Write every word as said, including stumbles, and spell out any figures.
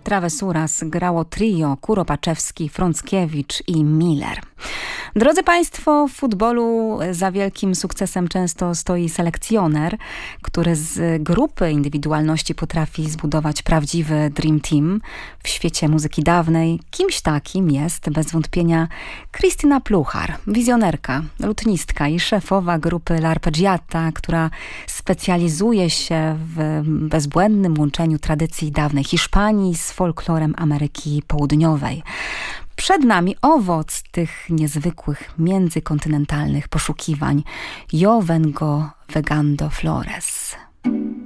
Travesuras grało trio Kuropaczewski, Frąckiewicz i Miller. Drodzy Państwo, w futbolu za wielkim sukcesem często stoi selekcjoner, który z grupy indywidualności potrafi zbudować prawdziwy dream team. W świecie muzyki dawnej kimś takim jest bez wątpienia Krystyna Pluchar, wizjonerka, lutnistka i szefowa grupy L'Arpeggiata, która specjalizuje się w bezbłędnym łączeniu tradycji dawnej Hiszpanii z folklorem Ameryki Południowej. Przed nami owoc tych niezwykłych międzykontynentalnych poszukiwań. Yo vengo vegando flores.